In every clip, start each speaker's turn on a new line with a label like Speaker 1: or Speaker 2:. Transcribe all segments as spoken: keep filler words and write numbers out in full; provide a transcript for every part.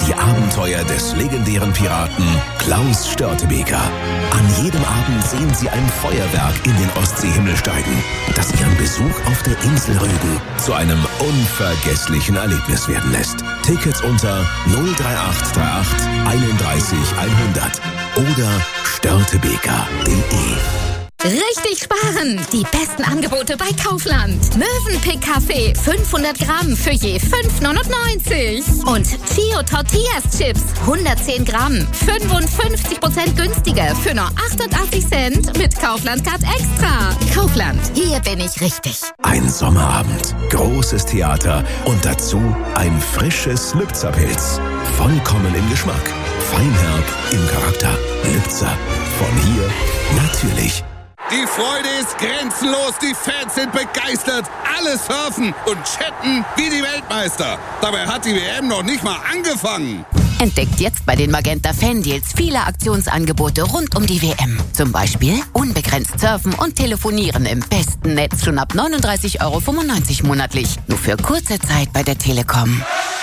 Speaker 1: Die Abenteuer des legendären Piraten Klaus Störtebeker. An jedem Abend sehen Sie ein Feuerwerk in den Ostseehimmel steigen, das Ihren Besuch auf der Insel Rügen zu einem unvergesslichen Erlebnis werden lässt. Tickets unter null drei acht drei acht einunddreißig hundert oder störtebeker punkt de.
Speaker 2: Richtig sparen! Die besten Angebote bei Kaufland. Mövenpick Kaffee fünfhundert Gramm für je fünf neunundneunzig. Und Chio Tortillas Chips hundertzehn Gramm, fünfundfünfzig Prozent günstiger für nur achtundachtzig Cent mit Kaufland Card Extra. Kaufland, hier bin ich richtig.
Speaker 1: Ein Sommerabend, großes Theater und dazu ein frisches Lübzer-Pilz. Vollkommen im Geschmack, feinherb im Charakter. Lübzer, von hier natürlich.
Speaker 3: Die Freude ist grenzenlos, die Fans sind begeistert, alle surfen und chatten wie die Weltmeister. Dabei hat die W M noch nicht mal angefangen.
Speaker 2: Entdeckt jetzt bei den Magenta Fan-Deals viele Aktionsangebote rund um die W M. Zum Beispiel unbegrenzt surfen und telefonieren im besten Netz schon ab neununddreißig Euro fünfundneunzig monatlich. Nur für kurze Zeit bei der Telekom.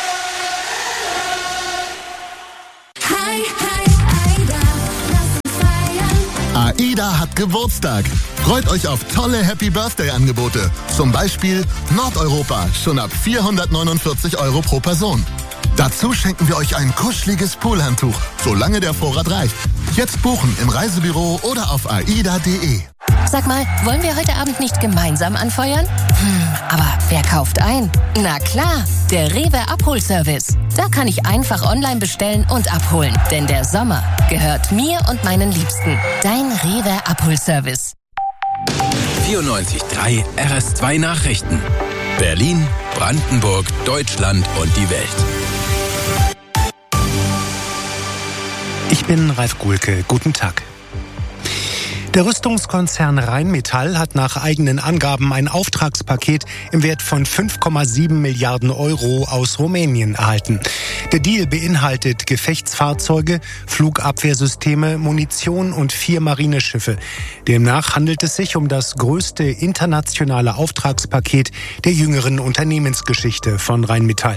Speaker 4: AIDA hat Geburtstag. Freut euch auf tolle Happy-Birthday-Angebote. Zum Beispiel Nordeuropa, schon ab vierhundertneunundvierzig Euro pro Person. Dazu schenken wir euch ein kuscheliges Poolhandtuch, solange der Vorrat reicht. Jetzt buchen im Reisebüro oder auf aida punkt de.
Speaker 5: Sag mal, wollen wir heute Abend nicht gemeinsam anfeuern? Hm, aber wer kauft ein? Na klar, der Rewe Abholservice. Da kann ich einfach online bestellen und abholen. Denn der Sommer gehört mir und meinen Liebsten. Dein Rewe Abholservice.
Speaker 1: vierundneunzig Komma drei R S zwei Nachrichten. Berlin, Brandenburg, Deutschland und die Welt.
Speaker 6: Ich bin Ralf Guhlke. Guten Tag. Der Rüstungskonzern Rheinmetall hat nach eigenen Angaben ein Auftragspaket im Wert von fünf Komma sieben Milliarden Euro aus Rumänien erhalten. Der Deal beinhaltet Gefechtsfahrzeuge, Flugabwehrsysteme, Munition und vier Marineschiffe. Demnach handelt es sich um das größte internationale Auftragspaket der jüngeren Unternehmensgeschichte von Rheinmetall.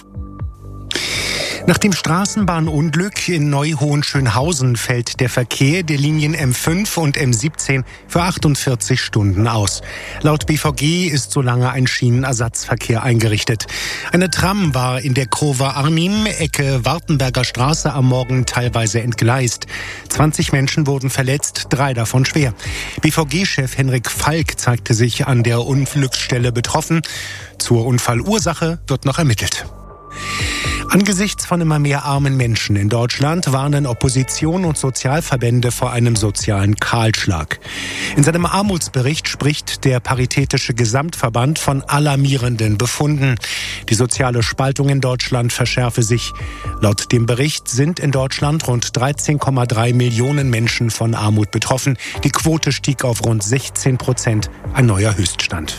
Speaker 6: Nach dem Straßenbahnunglück in Neu-Hohenschönhausen fällt der Verkehr der Linien M fünf und M siebzehn für achtundvierzig Stunden aus. Laut B V G ist solange ein Schienenersatzverkehr eingerichtet. Eine Tram war in der Kurve Arnim, Ecke Wartenberger Straße am Morgen teilweise entgleist. zwanzig Menschen wurden verletzt, drei davon schwer. B V G-Chef Henrik Falk zeigte sich an der Unglücksstelle betroffen. Zur Unfallursache wird noch ermittelt. Angesichts von immer mehr armen Menschen in Deutschland warnen Opposition und Sozialverbände vor einem sozialen Kahlschlag. In seinem Armutsbericht spricht der Paritätische Gesamtverband von alarmierenden Befunden. Die soziale Spaltung in Deutschland verschärfe sich. Laut dem Bericht sind in Deutschland rund dreizehn Komma drei Millionen Menschen von Armut betroffen. Die Quote stieg auf rund sechzehn Prozent, ein neuer Höchststand.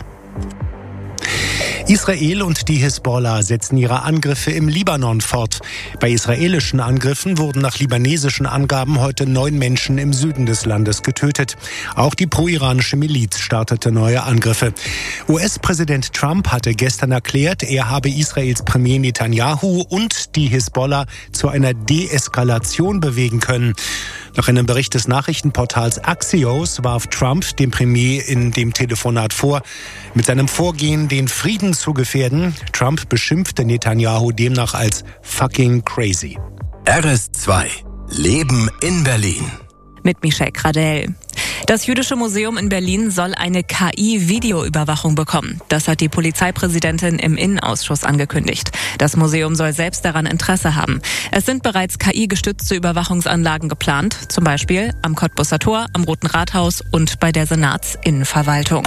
Speaker 6: Israel und die Hisbollah setzen ihre Angriffe im Libanon fort. Bei israelischen Angriffen wurden nach libanesischen Angaben heute neun Menschen im Süden des Landes getötet. Auch die pro-iranische Miliz startete neue Angriffe. U S-Präsident Trump hatte gestern erklärt, er habe Israels Premier Netanyahu und die Hisbollah zu einer Deeskalation bewegen können. Nach einem Bericht des Nachrichtenportals Axios warf Trump dem Premier in dem Telefonat vor, mit seinem Vorgehen den Frieden zu gefährden. Trump beschimpfte Netanyahu demnach als fucking crazy.
Speaker 1: R S zwei. Leben in Berlin.
Speaker 7: Mit Michelle Gradell. Das Jüdische Museum in Berlin soll eine K I-Videoüberwachung bekommen. Das hat die Polizeipräsidentin im Innenausschuss angekündigt. Das Museum soll selbst daran Interesse haben. Es sind bereits K I-gestützte Überwachungsanlagen geplant, zum Beispiel am Cottbusser Tor, am Roten Rathaus und bei der Senatsinnenverwaltung.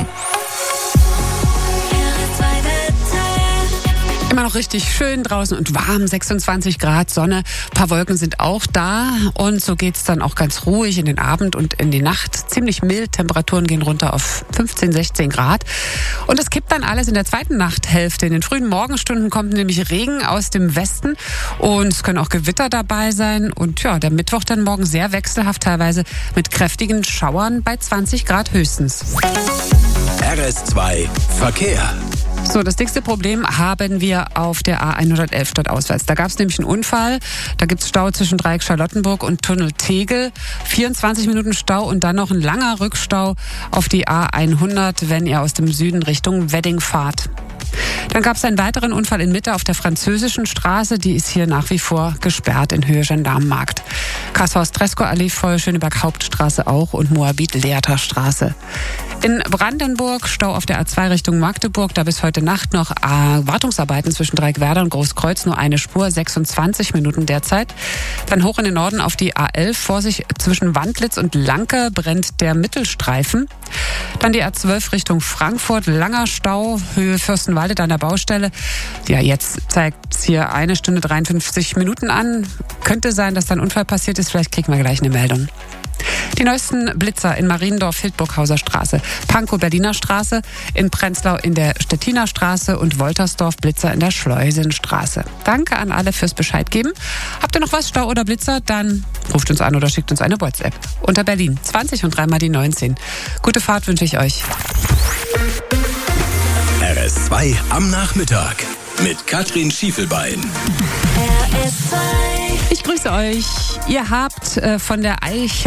Speaker 8: Immer noch richtig schön draußen und warm, sechsundzwanzig Grad Sonne. Ein paar Wolken sind auch da und so geht's dann auch ganz ruhig in den Abend und in die Nacht. Ziemlich mild, Temperaturen gehen runter auf fünfzehn, sechzehn Grad. Und es kippt dann alles in der zweiten Nachthälfte. In den frühen Morgenstunden kommt nämlich Regen aus dem Westen und es können auch Gewitter dabei sein. Und ja, der Mittwoch dann morgen sehr wechselhaft, teilweise mit kräftigen Schauern bei zwanzig Grad höchstens.
Speaker 1: R S zwei Verkehr.
Speaker 8: So, das dickste Problem haben wir auf der A hundertelf stadtauswärts. Da gab es nämlich einen Unfall. Da gibt es Stau zwischen Dreieck Charlottenburg und Tunnel Tegel. vierundzwanzig Minuten Stau und dann noch ein langer Rückstau auf die A hundert, wenn ihr aus dem Süden Richtung Wedding fahrt. Dann gab es einen weiteren Unfall in Mitte auf der Französischen Straße. Die ist hier nach wie vor gesperrt in Höhe Gendarmenmarkt. Kasshaus-Tresco-Allee voll, Schöneberg Hauptstraße auch und Moabit-Lehrter Straße. In Brandenburg Stau auf der A zwei Richtung Magdeburg. Da bis heute Nacht noch Wartungsarbeiten zwischen Dreieckwerder und Großkreuz. Nur eine Spur, sechsundzwanzig Minuten derzeit. Dann hoch in den Norden auf die A elf. Vorsicht, zwischen Wandlitz und Lanke brennt der Mittelstreifen. Dann die A zwölf Richtung Frankfurt. Langer Stau, Höhe Fürstenwalde an der Baustelle. Ja, jetzt zeigt es hier eine Stunde dreiundfünfzig Minuten an. Könnte sein, dass da ein Unfall passiert ist. Vielleicht kriegen wir gleich eine Meldung. Die neuesten Blitzer in Mariendorf, Hildburghauser Straße, Pankow, Berliner Straße, in Prenzlau in der Stettiner Straße und Woltersdorf Blitzer in der Schleusenstraße. Danke an alle fürs Bescheid geben. Habt ihr noch was, Stau oder Blitzer? Dann ruft uns an oder schickt uns eine WhatsApp. Unter Berlin zwanzig und dreimal die neunzehn. Gute Fahrt wünsche ich euch.
Speaker 1: R S zwei am Nachmittag mit Katrin Schiefelbein.
Speaker 2: R S zwei.
Speaker 8: Ich grüße euch. Ihr habt äh, von der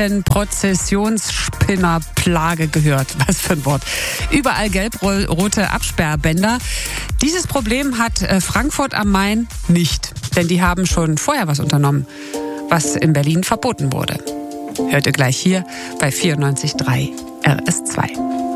Speaker 8: Eichenprozessionsspinnerplage gehört. Was für ein Wort. Überall gelb-rote Absperrbänder. Dieses Problem hat äh, Frankfurt am Main nicht. Denn die haben schon vorher was unternommen, was in Berlin verboten wurde. Hört ihr gleich hier bei vierundneunzig Komma drei R S zwei.